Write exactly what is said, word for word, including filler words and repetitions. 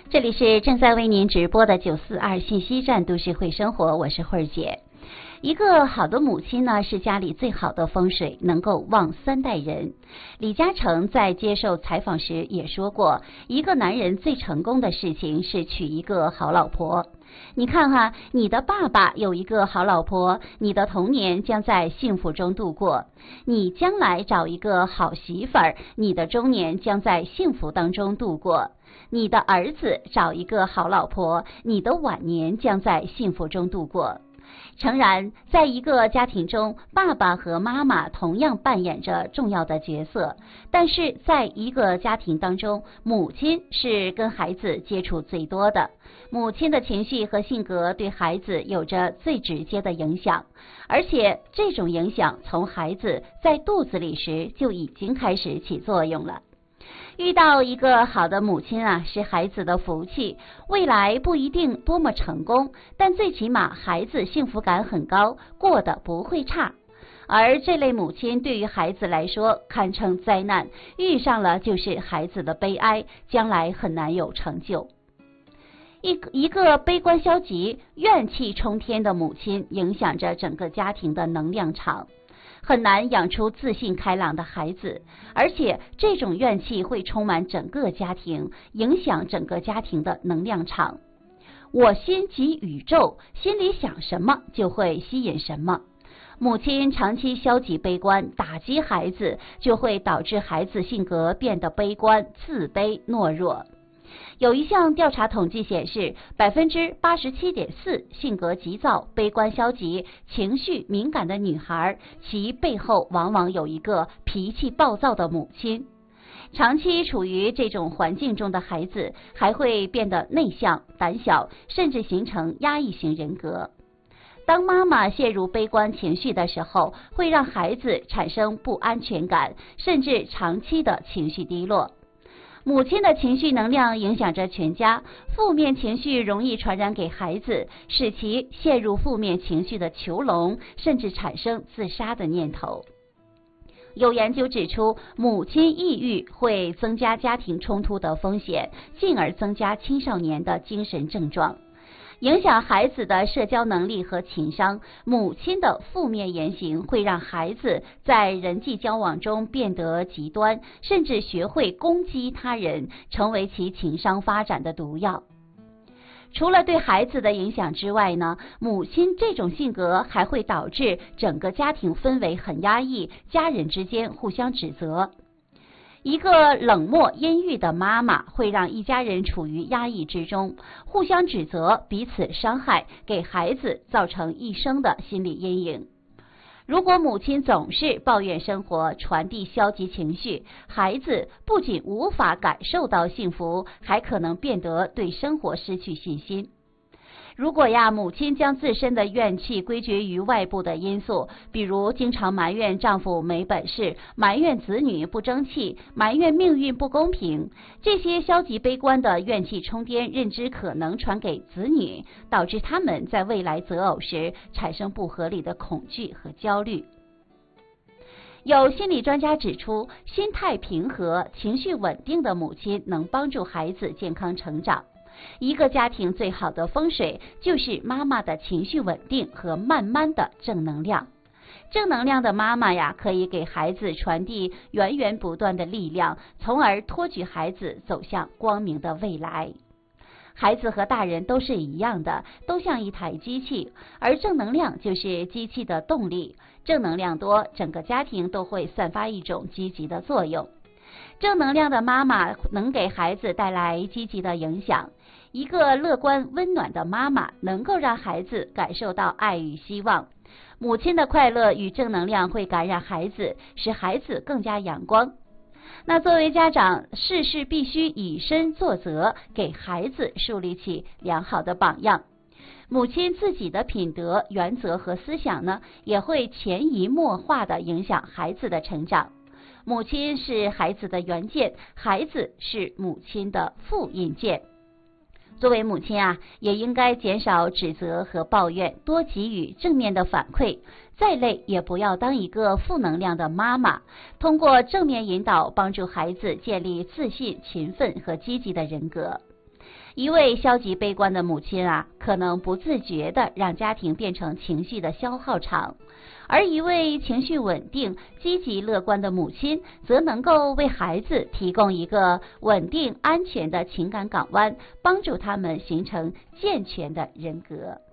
这里是正在为您直播的九四二信息站都市会生活，我是慧儿姐。一个好的母亲呢，是家里最好的风水，能够旺三代人。李嘉诚在接受采访时也说过，一个男人最成功的事情是娶一个好老婆。你看哈，你的爸爸有一个好老婆，你的童年将在幸福中度过；你将来找一个好媳妇儿，你的中年将在幸福当中度过；你的儿子找一个好老婆，你的晚年将在幸福中度过。诚然，在一个家庭中，爸爸和妈妈同样扮演着重要的角色，但是在一个家庭当中，母亲是跟孩子接触最多的，母亲的情绪和性格对孩子有着最直接的影响，而且这种影响从孩子在肚子里时就已经开始起作用了。遇到一个好的母亲啊，是孩子的福气，未来不一定多么成功，但最起码孩子幸福感很高，过得不会差。而这类母亲对于孩子来说堪称灾难，遇上了就是孩子的悲哀，将来很难有成就。一一个悲观消极、怨气冲天的母亲，影响着整个家庭的能量场，很难养出自信开朗的孩子，而且这种怨气会充满整个家庭，影响整个家庭的能量场。我心即宇宙，心里想什么就会吸引什么。母亲长期消极悲观，打击孩子，就会导致孩子性格变得悲观、自卑、懦弱。有一项调查统计显示，百分之八十七点四性格急躁、悲观消极、情绪敏感的女孩，其背后往往有一个脾气暴躁的母亲。长期处于这种环境中的孩子，还会变得内向、胆小，甚至形成压抑型人格。当妈妈陷入悲观情绪的时候，会让孩子产生不安全感，甚至长期的情绪低落。母亲的情绪能量影响着全家，负面情绪容易传染给孩子，使其陷入负面情绪的囚笼，甚至产生自杀的念头。有研究指出，母亲抑郁会增加家庭冲突的风险，进而增加青少年的精神症状。影响孩子的社交能力和情商，母亲的负面言行会让孩子在人际交往中变得极端，甚至学会攻击他人，成为其情商发展的毒药。除了对孩子的影响之外呢，母亲这种性格还会导致整个家庭氛围很压抑，家人之间互相指责。一个冷漠阴郁的妈妈会让一家人处于压抑之中，互相指责，彼此伤害，给孩子造成一生的心理阴影。如果母亲总是抱怨生活，传递消极情绪，孩子不仅无法感受到幸福，还可能变得对生活失去信心。如果呀，母亲将自身的怨气归结于外部的因素，比如经常埋怨丈夫没本事，埋怨子女不争气，埋怨命运不公平，这些消极悲观的怨气冲天认知可能传给子女，导致他们在未来择偶时产生不合理的恐惧和焦虑。有心理专家指出，心态平和、情绪稳定的母亲能帮助孩子健康成长。一个家庭最好的风水就是妈妈的情绪稳定和慢慢的正能量。正能量的妈妈呀，可以给孩子传递源源不断的力量，从而托举孩子走向光明的未来。孩子和大人都是一样的，都像一台机器，而正能量就是机器的动力。正能量多，整个家庭都会散发一种积极的作用。正能量的妈妈能给孩子带来积极的影响。一个乐观温暖的妈妈能够让孩子感受到爱与希望。母亲的快乐与正能量会感染孩子，使孩子更加阳光。那作为家长，事事必须以身作则，给孩子树立起良好的榜样。母亲自己的品德、原则和思想呢，也会潜移默化地影响孩子的成长。母亲是孩子的原件，孩子是母亲的复印件。作为母亲啊，也应该减少指责和抱怨，多给予正面的反馈。再累也不要当一个负能量的妈妈，通过正面引导帮助孩子建立自信、勤奋和积极的人格。 一位消极悲观的母亲啊，可能不自觉地让家庭变成情绪的消耗场，而一位情绪稳定、积极乐观的母亲，则能够为孩子提供一个稳定、安全的情感港湾，帮助他们形成健全的人格。